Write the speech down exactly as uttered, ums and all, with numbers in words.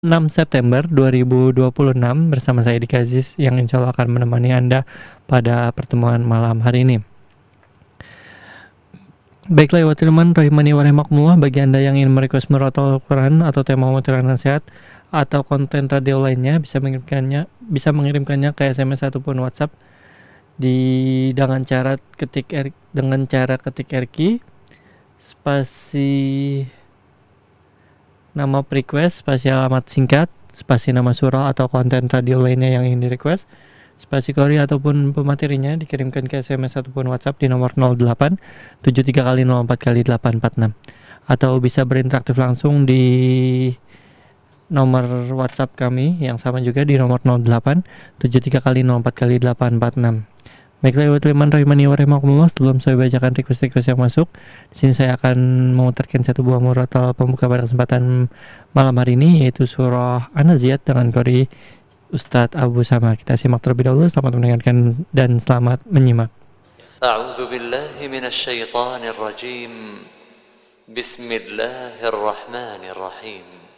enam September dua ribu dua puluh enam bersama saya Dika Aziz yang insya Allah akan menemani Anda pada pertemuan malam hari ini. Baiklah ya teman rahimani wa rahimakumullah, bagi Anda yang ingin merequest murotal Al-Quran atau tema mutiara nasihat atau konten radio lainnya bisa mengirimkannya bisa mengirimkannya ke S M S ataupun WhatsApp di dengan cara ketik R, dengan cara ketik R Q spasi nama request, spasi alamat singkat, spasi nama surah atau konten radio lainnya yang ingin di request, spasi kori ataupun pematerinya dikirimkan ke S M S ataupun WhatsApp di nomor nol delapan tujuh tiga kali nol empat kali delapan empat enam, atau bisa berinteraktif langsung di nomor WhatsApp kami yang sama juga di nomor nol delapan tujuh tiga kali nol empat kali delapan empat enam. Baiklah ya teman rahimani wa rahimakumullah, sebelum saya bacakan request-request yang masuk, di sini saya akan memutarkan satu buah murotal pembuka pada kesempatan malam hari ini, yaitu surah An-Nazi'at dengan qori Ustadz Abu Sama. Kita simak terlebih dahulu. Selamat mendengarkan dan selamat menyimak. A'udzu billahi minasyaitonir rajim. Bismillahirrahmanirrahim.